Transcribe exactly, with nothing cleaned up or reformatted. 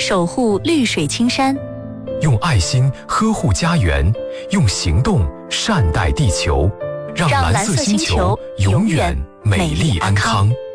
守护绿水青山， 用爱心呵护家园，用行动善待地球，让蓝色星球永远美丽安康。